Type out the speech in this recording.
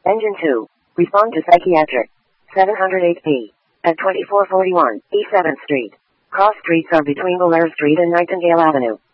Engine 2. Respond to psychiatric. 708B. At 2441 East 7th Street. Cross streets are between Belair Street and Nightingale Avenue.